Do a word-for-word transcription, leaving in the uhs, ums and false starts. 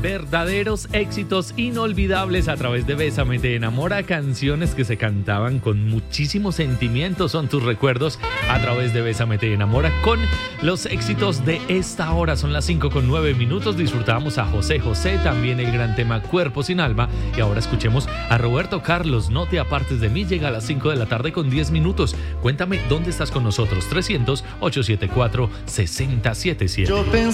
Verdaderos éxitos inolvidables a través de Bésame Te Enamora, canciones que se cantaban con muchísimo sentimiento, son tus recuerdos a través de Bésame Te Enamora con los éxitos de esta hora. Son las cinco con nueve minutos, disfrutábamos a José José, también el gran tema Cuerpo Sin Alma, y ahora escuchemos a Roberto Carlos, No Te Apartes de Mí, llega a las cinco de la tarde con diez minutos. Cuéntame dónde estás con nosotros, trescientos, ochocientos setenta y cuatro, sesenta setenta y siete.